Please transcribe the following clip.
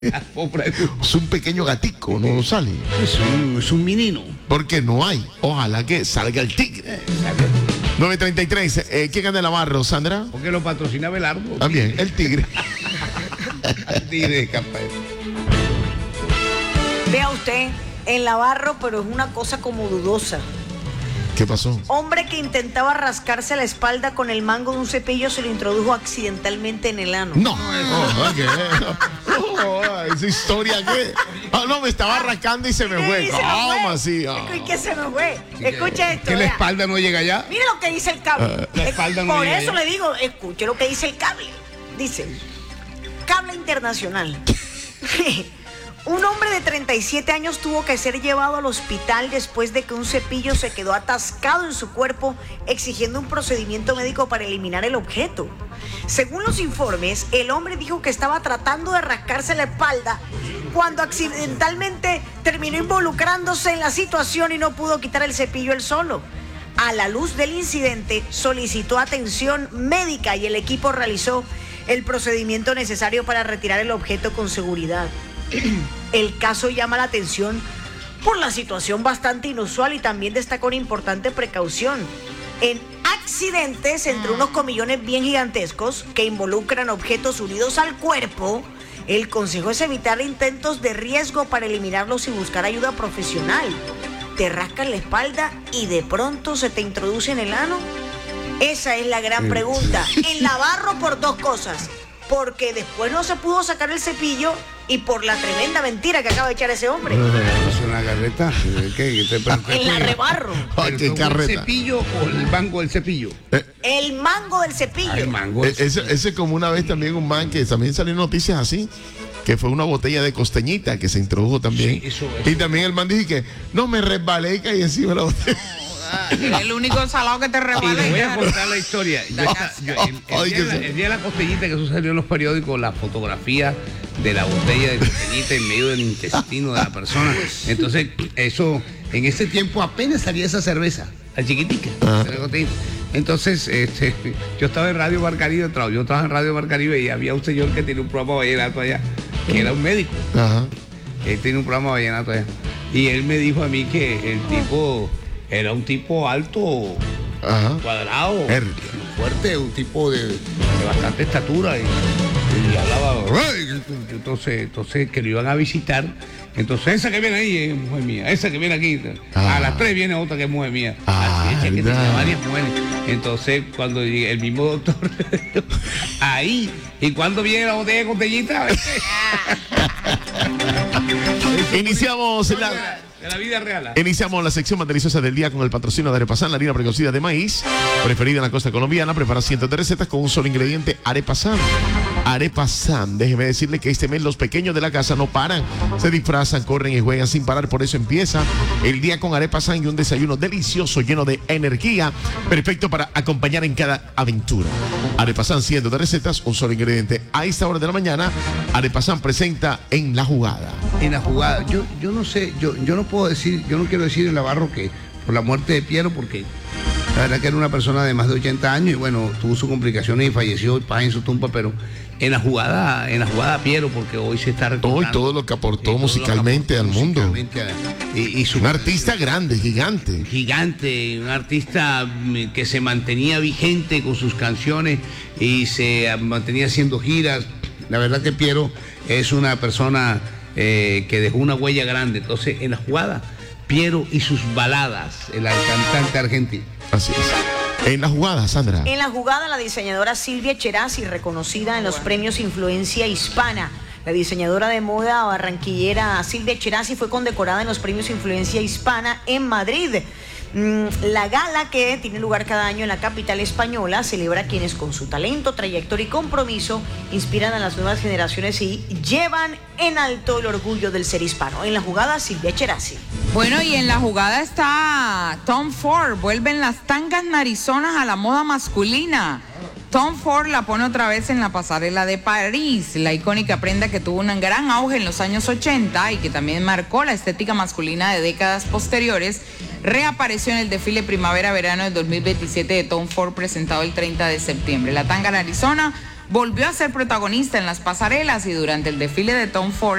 Es un pequeño gatico, no sale. Es un menino. Porque no hay. Ojalá que salga el tigre. 9:33. ¿Quién gana el Navarro, Sandra? Porque lo patrocina Belardo. También, el tigre. El tigre, capaz. Vea usted, el Navarro, pero es una cosa como dudosa. ¿Qué pasó? Hombre que intentaba rascarse la espalda con el mango de un cepillo se lo introdujo accidentalmente en el ano. No. ¿Qué? Esa historia que. No, me estaba rascando y se me fue. ¿Cómo así? ¿Qué se me fue? Escucha esto. Que la espalda no llega allá. Mire lo que dice el cable. La espalda no Por llega eso allá. le digo, escuche lo que dice el cable. Dice, cable internacional. Un hombre de 37 años tuvo que ser llevado al hospital después de que un cepillo se quedó atascado en su cuerpo, exigiendo un procedimiento médico para eliminar el objeto. Según los informes, el hombre dijo que estaba tratando de rascarse la espalda cuando accidentalmente terminó involucrándose en la situación y no pudo quitar el cepillo él solo. A la luz del incidente, solicitó atención médica y el equipo realizó el procedimiento necesario para retirar el objeto con seguridad. El caso llama la atención por la situación bastante inusual y también destaca una importante precaución. En accidentes, entre unos comillones bien gigantescos que involucran objetos unidos al cuerpo, el consejo es evitar intentos de riesgo para eliminarlos y buscar ayuda profesional. Te rascas la espalda y de pronto se te introduce en el ano. Esa es la gran pregunta. El Navarro por dos cosas. Porque después no se pudo sacar el cepillo y por la tremenda mentira que acaba de echar ese hombre. ¿Es una carreta? En la rebarro. ¿Qué carreta? ¿El cepillo o el mango del cepillo? El mango del cepillo. El mango. Ese como una vez también un man que también salió noticias así, que fue una botella de costeñita que se introdujo también. Sí, eso. Y también el man dijo que no me resbalé y caí encima de la botella. El único salado que te Y rebala. les voy a contar la historia. El día de la costeñita, que eso salió en los periódicos, la fotografía de la botella de costeñita en medio del intestino de la persona. Entonces, eso, en ese tiempo apenas salía esa cerveza, la chiquitica. Entonces, yo estaba en Radio Mar Caribe, yo trabajaba en Radio Mar Caribe y había un señor que tenía un programa vallenato allá, que era un médico. Ajá. Él tenía un programa vallenato allá. Y él me dijo a mí que el tipo era un tipo alto, Ajá. cuadrado, Verde. fuerte, un tipo de bastante estatura y hablaba. Entonces que lo iban a visitar. Entonces esa que viene ahí es mujer mía, esa que viene aquí, a las 3 viene otra que es mujer mía. Así es que tiene varias mujeres. Entonces cuando el mismo doctor ahí, ¿y cuándo viene la botella de costellita? Iniciamos De la vida real. Iniciamos la sección más deliciosa del día con el patrocinio de Arepasan, la harina precocida de maíz, preferida en la costa colombiana. Prepara cientos de recetas con un solo ingrediente, Arepasan. Arepasan, déjeme decirle que este mes los pequeños de la casa no paran, se disfrazan, corren y juegan sin parar. Por eso empieza el día con Arepasan y un desayuno delicioso lleno de energía, perfecto para acompañar en cada aventura. Arepasan, cientos de recetas, un solo ingrediente. A esta hora de la mañana, Arepasan presenta En la Jugada. En la jugada, yo no sé, yo no puedo decir, yo no quiero decir en Navarro que por la muerte de Piero, porque la verdad que era una persona de más de 80 años y bueno, tuvo sus complicaciones y falleció paz en su tumba, pero en la jugada Piero, porque hoy se está recordando. Hoy todo lo que aportó musicalmente al mundo. Y Un artista grande, gigante. Gigante, un artista que se mantenía vigente con sus canciones y se mantenía haciendo giras. La verdad que Piero es una persona que dejó una huella grande. Entonces, en la jugada, Piero y sus baladas, el cantante argentino. Así es. En la jugada, Sandra. En la jugada, la diseñadora Silvia Cherasi, reconocida en los premios Influencia Hispana. La diseñadora de moda barranquillera Silvia Cherasi fue condecorada en los premios Influencia Hispana en Madrid. La gala, que tiene lugar cada año en la capital española, celebra a quienes con su talento, trayectoria y compromiso inspiran a las nuevas generaciones y llevan en alto el orgullo del ser hispano. En la jugada, Silvia Cherasi. Bueno, y en la jugada está Tom Ford. Vuelven las tangas narizonas a la moda masculina. Tom Ford la pone otra vez en la pasarela de París, la icónica prenda que tuvo un gran auge en los años 80 y que también marcó la estética masculina de décadas posteriores, reapareció en el desfile primavera-verano del 2027 de Tom Ford presentado el 30 de septiembre. La tanga narizona volvió a ser protagonista en las pasarelas y durante el desfile de Tom Ford